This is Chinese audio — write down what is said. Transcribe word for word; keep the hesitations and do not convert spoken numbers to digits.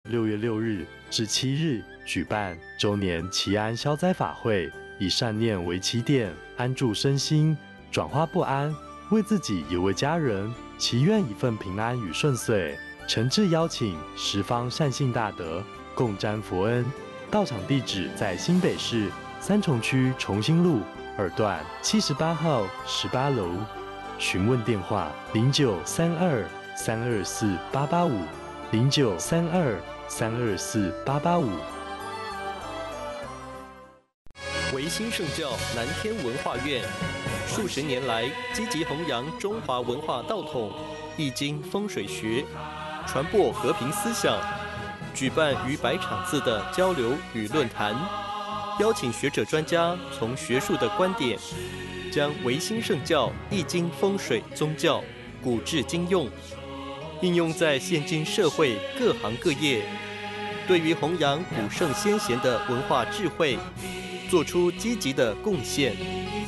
六月六日至七日举办周年祈安消灾法会，以善念为起点，安住身心，转化不安，为自己也为家人祈愿一份平安与顺遂。诚挚邀请十方善信大德共沾佛恩。到场地址在新北市三重区重新路二段七十八号十八楼。询问电话：零九三二三二四八八五，零九三二三二四八八五。 维新圣教南天文化院数十年来积极弘扬中华文化道统、易经风水学，传播和平思想，举办逾百场次的交流与论坛，邀请学者专家从学术的观点，将维新圣教易经风水宗教古至今用，应用在现今社会各行各业，对于弘扬古圣先贤的文化智慧，做出积极的贡献。